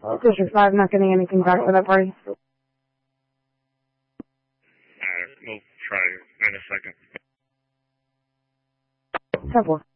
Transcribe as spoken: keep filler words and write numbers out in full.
District five not getting anything back for that party. Alright, we'll try in a second. ten four.